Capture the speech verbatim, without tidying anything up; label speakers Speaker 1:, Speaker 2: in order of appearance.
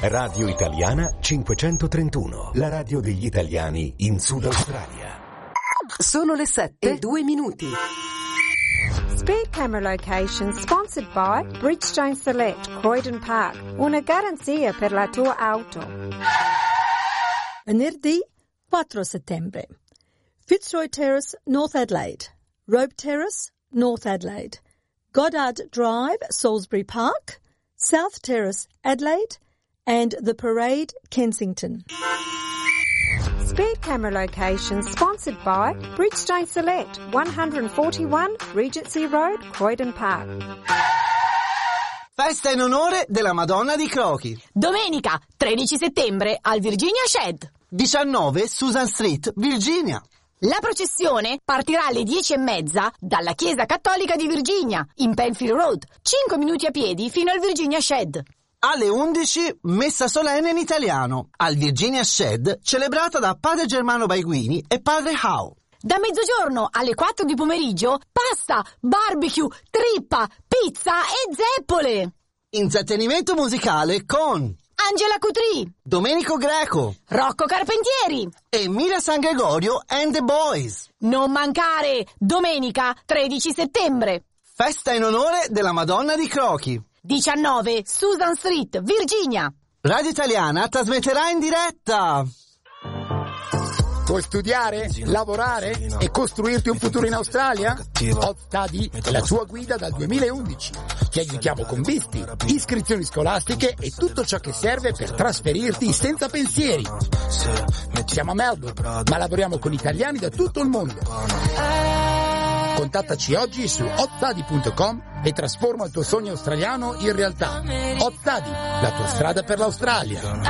Speaker 1: Radio Italiana cinquecentotrentuno, la radio degli italiani in Sud Australia.
Speaker 2: Sono le sette e due minuti.
Speaker 3: Speed Camera Location sponsored by Bridgestone Select, Croydon Park. Una garanzia per la tua auto.
Speaker 4: Venerdì quattro settembre. Fitzroy Terrace, North Adelaide. Rope Terrace, North Adelaide. Goddard Drive, Salisbury Park. South Terrace, Adelaide. And The Parade, Kensington.
Speaker 3: Speed Camera Location sponsored by Bridgestone Select, one forty-one Regency Road, Croydon Park.
Speaker 5: Festa in onore della Madonna di Crochi.
Speaker 6: Domenica tredici settembre al Virginia Shed.
Speaker 5: diciannove Susan Street, Virginia.
Speaker 6: La processione partirà alle dieci e mezza dalla Chiesa Cattolica di Virginia, in Penfield Road, cinque minuti a piedi fino al Virginia Shed.
Speaker 5: Alle undici, messa solenne in italiano, al Virginia Shed, celebrata da padre Germano Baiguini e padre Howe.
Speaker 6: Da mezzogiorno alle quattro di pomeriggio, pasta, barbecue, trippa, pizza e zeppole.
Speaker 5: Intrattenimento musicale con
Speaker 6: Angela Cutri,
Speaker 5: Domenico Greco,
Speaker 6: Rocco Carpentieri
Speaker 5: e Mira San Gregorio and the Boys.
Speaker 6: Non mancare, domenica tredici settembre.
Speaker 5: Festa in onore della Madonna di Crochi.
Speaker 6: diciannove Susan Street, Virginia.
Speaker 5: Radio Italiana trasmetterà in diretta.
Speaker 7: Vuoi studiare, lavorare e costruirti un futuro in Australia? Hot Study è la tua guida dal duemilaundici. Ti aiutiamo con visti, iscrizioni scolastiche e tutto ciò che serve per trasferirti senza pensieri. Siamo a Melbourne, ma lavoriamo con italiani da tutto il mondo. Contattaci oggi su hot study punto com e trasforma il tuo sogno australiano in realtà. Hot Study, la tua strada per l'Australia.